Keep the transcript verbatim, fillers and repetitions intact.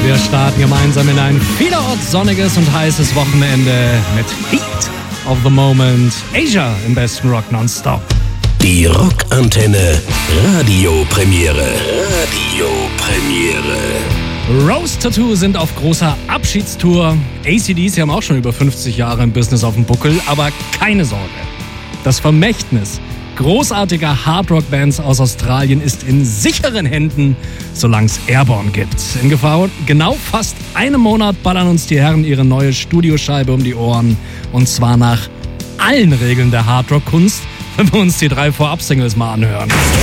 Wir starten gemeinsam in ein vielerorts sonniges und heißes Wochenende mit Heat of the Moment. Asia im besten Rock nonstop. Die Rockantenne Radiopremiere. Radiopremiere. Rose Tattoo sind auf großer Abschiedstour. A C D C haben auch schon über fünfzig Jahre im Business auf dem Buckel, aber keine Sorge. Das Vermächtnis großartiger Hardrock-Bands aus Australien ist in sicheren Händen, solange es Airborne gibt. In Gefahr, genau fast einem Monat ballern uns die Herren ihre neue Studioscheibe um die Ohren. Und zwar nach allen Regeln der Hardrock-Kunst, wenn wir uns die drei Vorab-Singles mal anhören.